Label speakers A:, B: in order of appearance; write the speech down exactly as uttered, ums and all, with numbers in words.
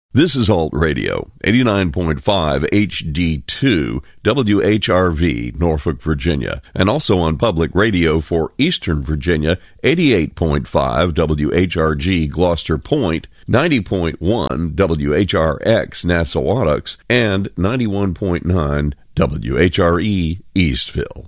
A: This is Alt Radio, eighty-nine point five H D two, W H R V, Norfolk, Virginia, and also on public radio for Eastern Virginia, eighty-eight point five W H R G, Gloucester Point, ninety point one W H R X, Nassau, and ninety-one point nine W H R E, Eastville.